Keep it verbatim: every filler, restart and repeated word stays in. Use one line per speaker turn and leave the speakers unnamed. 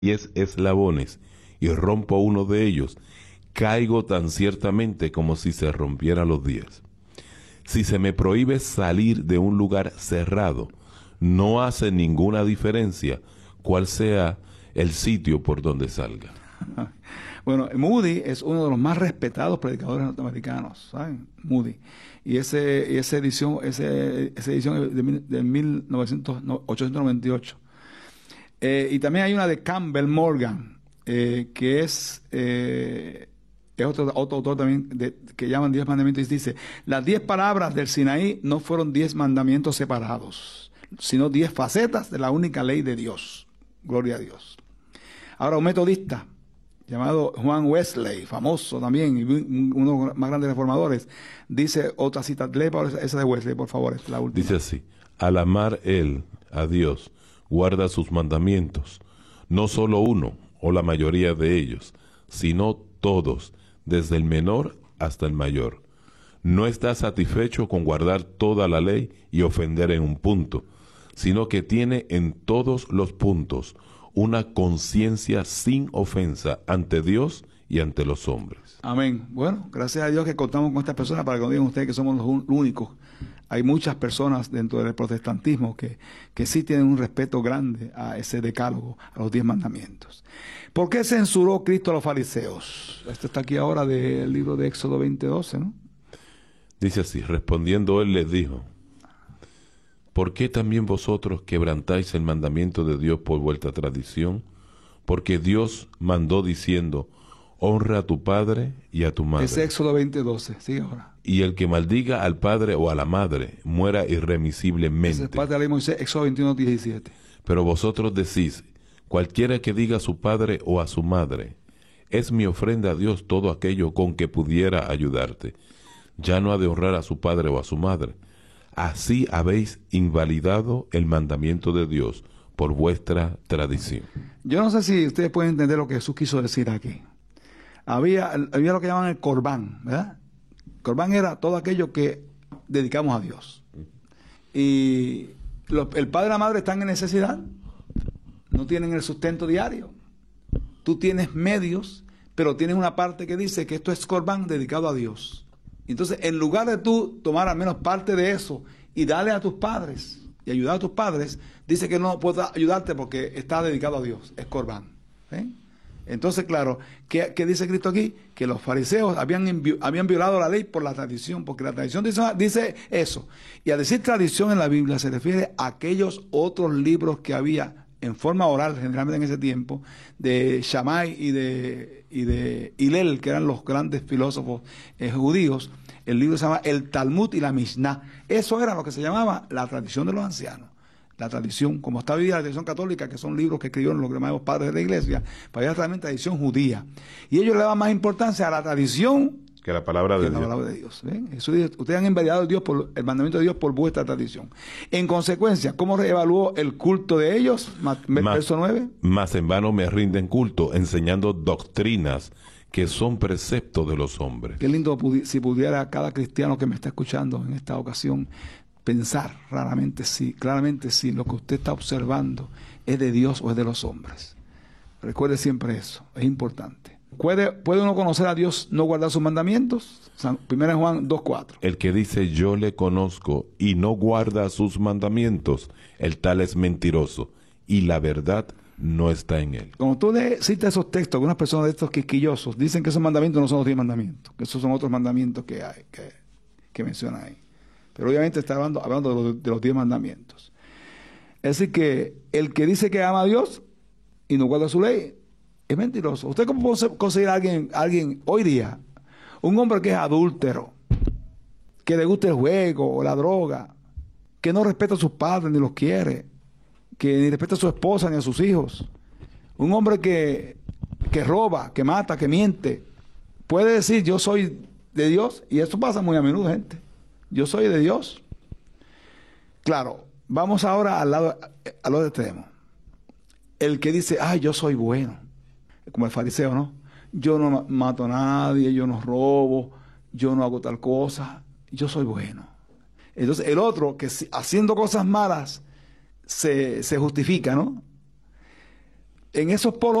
diez eslabones y rompo uno de ellos, caigo tan ciertamente como si se rompieran los diez. Si se me prohíbe salir de un lugar cerrado, no hace ninguna diferencia cuál sea el sitio por donde salga.
Bueno, Moody es uno de los más respetados predicadores norteamericanos, ¿saben? Moody. Y ese, esa edición, ese, esa edición es de, de mil ochocientos noventa y ocho. Eh, y también hay una de Campbell Morgan, eh, que es, eh, es otro, otro autor también de, que llaman diez mandamientos, y dice: las diez palabras del Sinaí no fueron diez mandamientos separados, sino diez facetas de la única ley de Dios. Gloria a Dios. Ahora, un metodista llamado Juan Wesley, famoso también, y uno de los más grandes reformadores, dice otra cita. Lee esa de Wesley, por favor, es la última.
Dice así: al amar él a Dios, guarda sus mandamientos, no solo uno o la mayoría de ellos, sino todos, desde el menor hasta el mayor. No está satisfecho con guardar toda la ley y ofender en un punto, sino que tiene en todos los puntos una conciencia sin ofensa ante Dios y ante los hombres.
Amén. Bueno, gracias a Dios que contamos con estas personas para que no digan ustedes que somos los únicos. Hay muchas personas dentro del protestantismo que, que sí tienen un respeto grande a ese decálogo, a los diez mandamientos. ¿Por qué censuró Cristo a los fariseos? Esto está aquí ahora del libro de Éxodo veinte doce, ¿no?
Dice así: respondiendo él les dijo: ¿por qué también vosotros quebrantáis el mandamiento de Dios por vuestra tradición? Porque Dios mandó diciendo: honra a tu padre y a tu madre.
Es Éxodo veinte doce, sigue ahora.
Y el que maldiga al padre o a la madre muera irremisiblemente.
Esa es parte de la ley de Moisés, Éxodo veintiuno diecisiete.
Pero vosotros decís: cualquiera que diga a su padre o a su madre, es mi ofrenda a Dios todo aquello con que pudiera ayudarte, ya no ha de honrar a su padre o a su madre. Así habéis invalidado el mandamiento de Dios por vuestra tradición.
Yo no sé si ustedes pueden entender lo que Jesús quiso decir aquí. Había, había lo que llaman el corbán, ¿verdad? Corbán era todo aquello que dedicamos a Dios. Y los, el padre y la madre están en necesidad, no tienen el sustento diario. Tú tienes medios, pero tienes una parte que dice que esto es corbán dedicado a Dios. Entonces, en lugar de tú tomar al menos parte de eso y darle a tus padres y ayudar a tus padres, dice que no puedo ayudarte porque está dedicado a Dios, es corbán. ¿Sí? Entonces, claro, ¿qué, ¿qué dice Cristo aquí? Que los fariseos habían, habían violado la ley por la tradición, porque la tradición dice, dice eso. Y a decir tradición en la Biblia se refiere a aquellos otros libros que había en forma oral, generalmente en ese tiempo, de Shammai y de, y de Hillel, que eran los grandes filósofos eh, judíos. El libro se llama El Talmud y la Mishnah. Eso era lo que se llamaba la tradición de los ancianos. La tradición, como está hoy día la tradición católica, que son libros que escribieron los que llamamos padres de la iglesia, para allá también tradición judía. Y ellos le daban más importancia a la tradición
que la palabra de
que
Dios.
La palabra de Dios. ¿Ven? Eso dice, ustedes han envidiado Dios por el mandamiento de Dios por vuestra tradición. En consecuencia, ¿cómo reevaluó el culto de ellos? Más, verso nueve.
Más en vano me rinden culto, enseñando doctrinas que son preceptos de los hombres.
Qué lindo pudi si pudiera cada cristiano que me está escuchando en esta ocasión pensar raramente sí, claramente si lo que usted está observando es de Dios o es de los hombres. Recuerde siempre eso, es importante. ¿Puede, ¿Puede uno conocer a Dios, no guardar sus mandamientos? Primera Juan dos cuatro.
El que dice yo le conozco y no guarda sus mandamientos, el tal es mentiroso y la verdad no está en él.
Cuando tú le citas esos textos, algunas personas de estos quisquillosos dicen que esos mandamientos no son los diez mandamientos, que esos son otros mandamientos que hay, que, que menciona ahí. Pero obviamente está hablando, hablando de, los, de los diez mandamientos. Es decir que el que dice que ama a Dios y no guarda su ley es mentiroso. ¿Usted cómo puede conseguir a alguien, alguien hoy día, un hombre que es adúltero, que le gusta el juego o la droga, que no respeta a sus padres ni los quiere, que ni respeta a su esposa ni a sus hijos, un hombre que, que roba, que mata, que miente, puede decir yo soy de Dios? Y eso pasa muy a menudo, gente. Yo soy de Dios. Claro, vamos ahora al lado, al otro extremo. El que dice, ay, yo soy bueno, como el fariseo, ¿no? Yo no mato a nadie, yo no robo, yo no hago tal cosa, yo soy bueno. Entonces el otro, que haciendo cosas malas, se, se justifica, ¿no? en esos polos